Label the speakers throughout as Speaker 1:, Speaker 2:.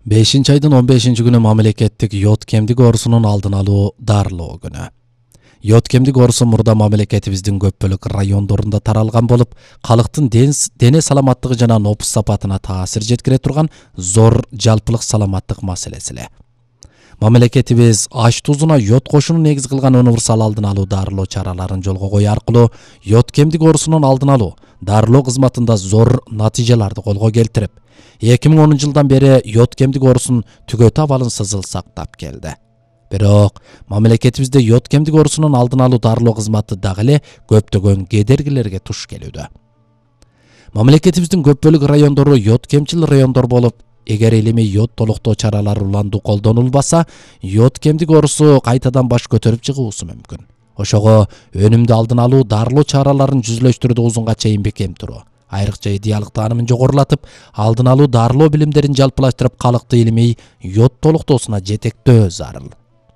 Speaker 1: 5-айдын 15-күнү мамлекеттик йод кемдик оорусунун алдын алуу дарылоо күнү. Йод кемдик оорусу мурда мамлекетибиздин көп бөлүк райондорунда таралган болуп, калктын дене саламаттыгы жана нопус сапатына таасир жеткире турган зор жалпылык саламаттык маселеси эле. Мамлекетибиз аш тузуна йод кошууну негиз кылган универсал алдын алуу дарылоо чараларын жолго коюу аркылуу йод кемдик оорусунун алдын алуу дарылоо кызматында зор натыйжаларды колго келтирип, 2010 жылдан бери йод кемдик оорусун түгөтүү абалын сызыл сактап келди. Бирок мамлекетибизде йод кемдик оорусунун алдын алуу дарылоо кызматы дагы эле көптөгөн кедергилерге туш келүүдө. Мамлекетибиздин көп бөлүк райондору йод кемчил райондор болуп, эгер элеме йод толуктоо чаралары уланду колдонулбаса, йод кемдик оорусу кайтадан баш көтөрүп чыгуусу мүмкүн. Ошого өнүмдү алдын алуу дарылоо чараларын жүзүлөштүрүүдө узунга чейин бекем туруу, айрыкча идеялык таанымын жогорулатып, алдын алуу дарылоо билимдерин жалпылаштырып, калкты илимий йод толуктоосуна жетектөө зарыл.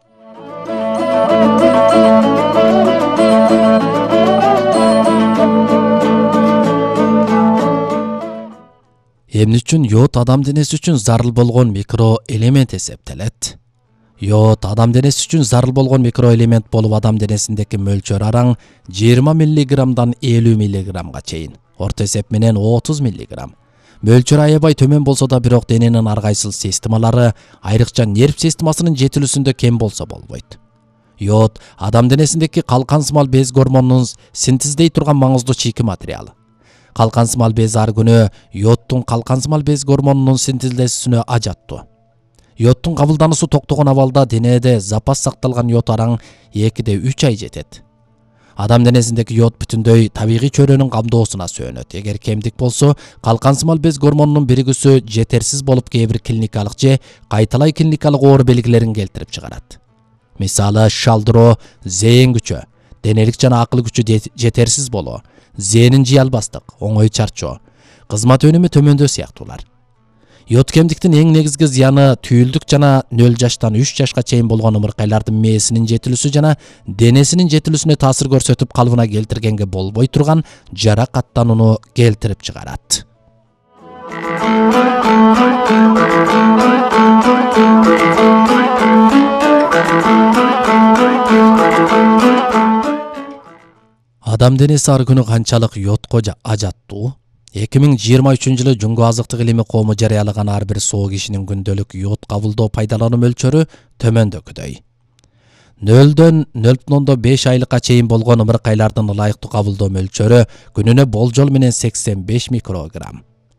Speaker 1: Эмне үчүн йод адам денеси үчүн зарыл болгон микроэлемент эсептелет? Йод адам денеси үчүн зарыл болгон микроэлемент болуп, адам денесиндеки мөлчөр араң 20 мг 50 мг чейин, орто эсеп менен 30 мг. Мөлчөр аябай төмөн болсо да, бирок дененин ар кайсыл системалары, айрыкча нерв системасынын жетилүүсүндө кем болсо болбойт. Йод адам денесиндеки калкансымал без гормонунун синтездей турган маңыздуу чийки материал. Калкансымал без ар күнү йодтун калкансымал без гормонунун синтезлесүүнө ажаттуу. Йодтун кабылдануусу токтогон абалда денеде запас сакталган йод араң 2-3 ай жетет. Адам денесиндеки йод бүтүндөй табигый чөйрөнүн камдоосуна сүйөнөт. Эгер кемдик болсо, калкансымал без гормонунун биригүүсү жетерсиз болуп, кээ бир клиникалык же кайталай клиникалык оор белгилерин келтирип чыгарат. Мисалы, шалдыроо, зээн күчү, денелик жана акыл күчү жетерсиз болуу, зээнин жый албастык, оңой чарчоо, кызмат өнүмү төмөндөө сыяктуулар. Йод кемдиктин эң негизги зыяны түйүлдүк жана 0 жаштан 3 жашка чейин болгон ымыркайлардын мээсинин жетилүүсү жана денесинин жетилүүсүнө таасир көрсөтүп, калыбына келтиргенге болбой турган жаракаттанууну келтирип чыгарат. Адам денеси ар күнү канчалык йодко ажаттуу? 2023 жылы Жуңго азыктык илими коому жарыялаган ар бир соо кишинин күндөлүк йод кабылдоо пайдалануу мөлчөрү төмөндөгүдөй. 0-дөн 0,5 айлыкка чейин болгон ымыркайлардын ылайыктуу кабылдоо мөлчөрү күнүнө болжол менен 85 микрограмм.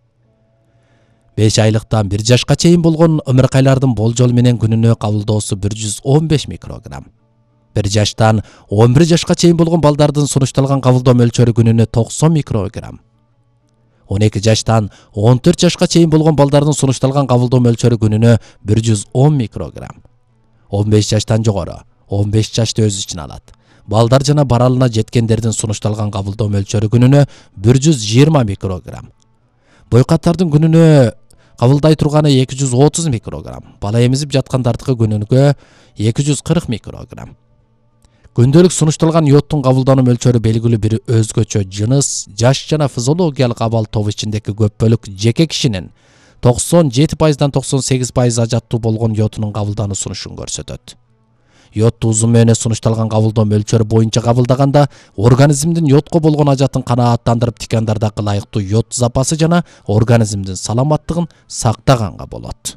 Speaker 1: 5 айлыктан 1 жашка чейин болгон ымыркайлардын болжол менен күнүнө кабылдоосу 115 микрограмм. 1 жаштан 11 жашка чейин болгон балдардын сунушталган кабылдоо мөлчөрү күнүнө 90 микрограмм. 12 жаштан 14 жашка чейин болгон балдардын сунушталган кабылдоо мөлчөрү күнүнө 110 микрограмм. 15 жаштан жогору, 15 жашты өз ичине алат. Балдар жана баралына жеткендердин сунушталган кабылдоо мөлчөрү күнүнө 120 микрограмм. Бойкаттардын күнүнө кабылдай турганы 230 микрограмм. Бала эмизип жаткандардыкы күнүнө 240 микрограмм. Күндөлүк сунушталган йодтун кабылдануу мөлчөрү белгилүү бир өзгөчө жыныс, жаш жана физиологиялык абал тобу ичиндеки көп бөлүк жеке кишинин 97%дан 98% ажаттуу болгон йодунун кабылдануу сунушун көрсөтөт. Йодду узун мөөнөт сунушталган кабылдоо мөлчөрү боюнча кабылдаганда, организмдин йодко болгон ажатын канааттандырып, тикандардагы ылайыктуу йод запасы жана организмдин саламаттыгын сактаганга болот.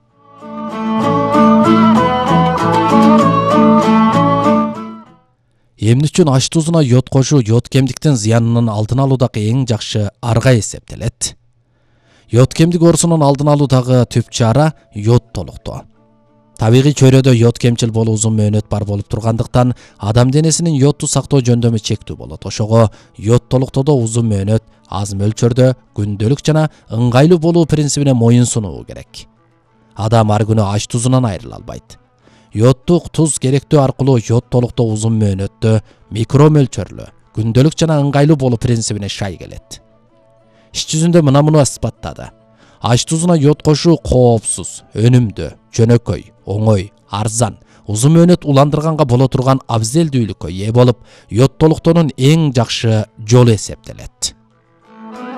Speaker 1: Эмне үчүн аш тузуна йод кошуу йод кемдиктин зыянынын алдын алуудагы эң жакшы арга эсептелет. Йод кемдик оорусунун алдын алуудагы түп чара йод толуктоо. Табигый чөйрөдө йод кемчил болуу узун мөөнөт бар болуп тургандыктан, адам денесинин йодду сактоо жөндөмү чектүү болот. Ошого йод толуктоодо узун мөөнөт, аз мөлчөрдө, күндөлүк жана ыңгайлуу болуу принцибине моюн сунуу керек. Адам ар күнү аш тузунан айрыла албайт. Йоддук туз керектөө аркылуу йод толуктоо узун мөөнөттө, микро мөлчөрлүү, күндөлүк жана ыңгайлуу болуу принцибине шай келет. Иш жүзүндө муну испаттады. Аш тузуна йод кошуу коопсуз, өнүмдүү, жөнөкөй, оңой, арзан, узун мөөнөт уландырганга боло турган абзелдүүлүккө ээ болуп, йод толуктоонун эң жакшы жолу эсептелет.